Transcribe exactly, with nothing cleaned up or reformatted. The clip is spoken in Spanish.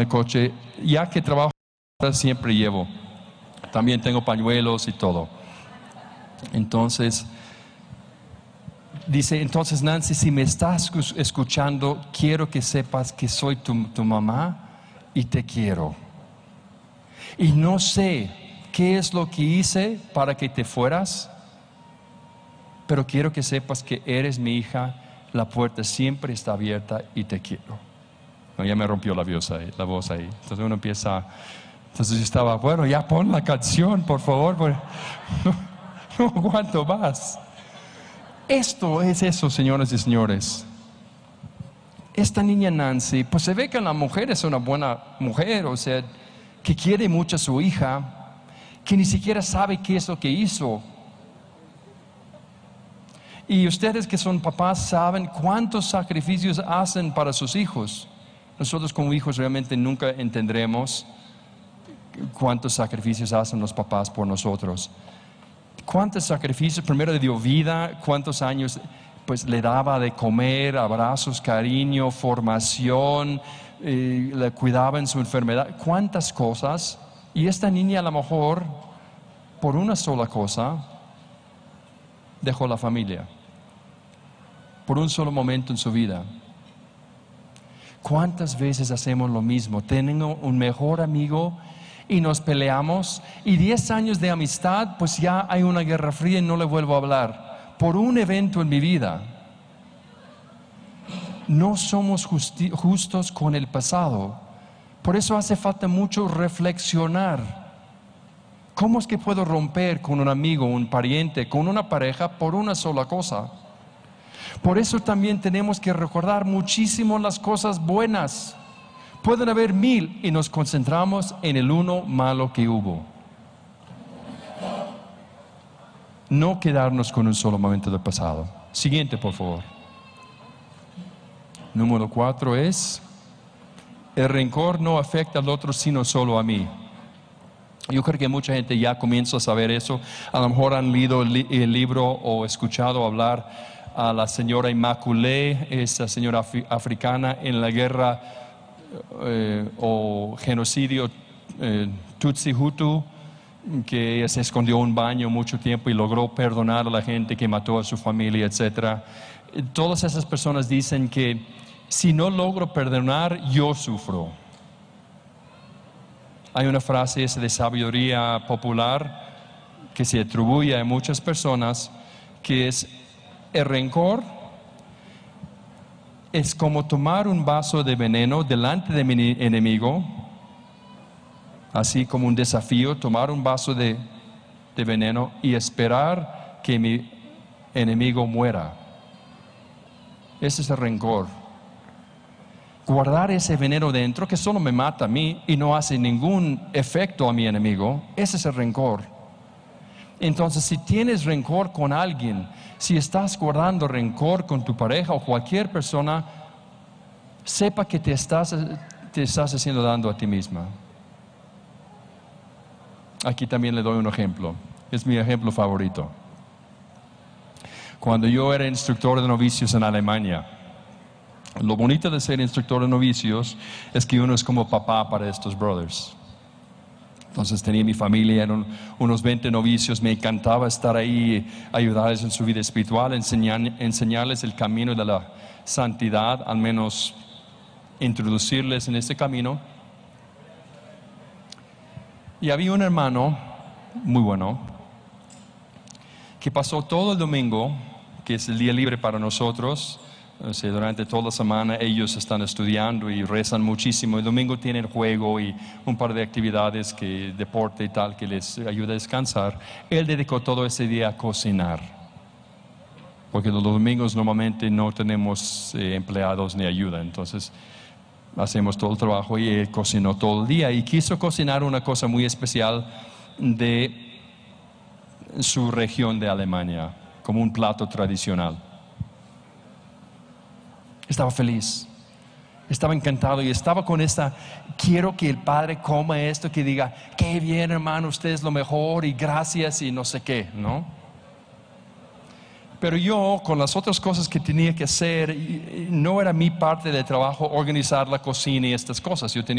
el coche. Ya que trabajo, siempre llevo. También tengo pañuelos y todo. Entonces, dice, entonces Nancy, si me estás escuchando, quiero que sepas que soy tu, tu mamá y te quiero. Y no sé qué es lo que hice para que te fueras, pero quiero que sepas que eres mi hija, la puerta siempre está abierta y te quiero. No, ya me rompió la voz ahí, la voz ahí. Entonces uno empieza, entonces yo estaba, bueno, ya pon la canción, por favor, porque no, no aguanto más. Esto es eso, señoras y señores. Esta niña Nancy, pues se ve que la mujer es una buena mujer, o sea, que quiere mucho a su hija, que ni siquiera sabe qué es lo que hizo. Y ustedes que son papás saben cuántos sacrificios hacen para sus hijos. Nosotros como hijos realmente nunca entenderemos cuántos sacrificios hacen los papás por nosotros. ¿Cuántos sacrificios? Primero le dio vida, cuántos años pues le daba de comer, abrazos, cariño, formación, eh, le cuidaba en su enfermedad, cuántas cosas. Y esta niña a lo mejor por una sola cosa dejó la familia, por un solo momento en su vida. ¿Cuántas veces hacemos lo mismo? Tengo un mejor amigo y nos peleamos, y diez años de amistad, pues ya hay una guerra fría y no le vuelvo a hablar por un evento en mi vida. No somos justi- justos con el pasado. Por eso hace falta mucho reflexionar. ¿Cómo es que puedo romper con un amigo, un pariente, con una pareja por una sola cosa? Por eso también tenemos que recordar muchísimo las cosas buenas. Pueden haber mil y nos concentramos en el uno malo que hubo. No quedarnos con un solo momento del pasado. Siguiente, por favor. Número cuatro es: el rencor no afecta al otro sino solo a mí. Yo creo que mucha gente ya comienza a saber eso. A lo mejor han leído el, li- el libro o escuchado hablar a la señora Immaculée, esa señora af- africana en la guerra eh, o genocidio eh, Tutsi-Hutu, que ella se escondió en un baño mucho tiempo y logró perdonar a la gente que mató a su familia, etcétera. Todas esas personas dicen que si no logro perdonar, yo sufro. Hay una frase esa de sabiduría popular que se atribuye a muchas personas, que es: el rencor es como tomar un vaso de veneno delante de mi enemigo, así como un desafío, tomar un vaso de, de veneno y esperar que mi enemigo muera. Ese es el rencor. Guardar ese veneno dentro que solo me mata a mí y no hace ningún efecto a mi enemigo, ese es el rencor. Entonces, si tienes rencor con alguien, si estás guardando rencor con tu pareja o cualquier persona, sepa que te estás, te estás haciendo daño a ti misma. Aquí también le doy un ejemplo. Es mi ejemplo favorito. Cuando yo era instructor de novicios en Alemania, lo bonito de ser instructor de novicios es que uno es como papá para estos brothers. Entonces tenía mi familia, eran unos veinte novicios, me encantaba estar ahí, ayudarles en su vida espiritual, enseñar, enseñarles el camino de la santidad, al menos introducirles en ese camino. Y había un hermano muy bueno que pasó todo el domingo, que es el día libre para nosotros. O sea, durante toda la semana ellos están estudiando y rezan muchísimo. El domingo tienen juego y un par de actividades, que deporte y tal, que les ayuda a descansar. Él dedicó todo ese día a cocinar, porque los domingos normalmente no tenemos eh, empleados ni ayuda. Entonces hacemos todo el trabajo y él cocinó todo el día y quiso cocinar una cosa muy especial de su región de Alemania, como un plato tradicional. Estaba feliz, estaba encantado y estaba con esta: quiero que el Padre coma esto, que diga, qué bien hermano, usted es lo mejor y gracias y no sé qué, ¿no? Pero yo, con las otras cosas que tenía que hacer, no era mi parte de trabajo organizar la cocina y estas cosas. Yo tenía